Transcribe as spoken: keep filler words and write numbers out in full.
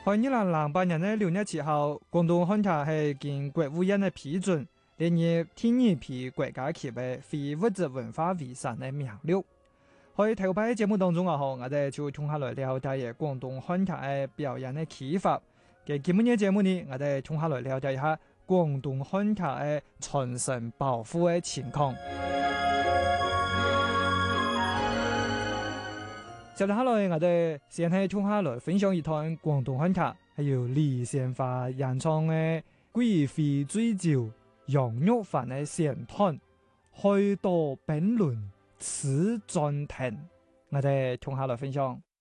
喺二零零八年嘅六月七號，廣東漢塔係經國務院嘅批准，列入第二批國家級嘅非物質文化遺產嘅名錄。喺頭排節目當中啊，我哋就同下來了解嘅廣東漢塔嘅表演嘅啟發。嘅今日嘅節目呢，我哋同下來了解一下廣東漢塔嘅傳承保護嘅情況。接落來，我哋先係同下來分享一段廣東漢塔，係由李先發演唱嘅《貴妃醉酒楊玉環》嘅選段，開到本輪此轉停，我哋同下來分享。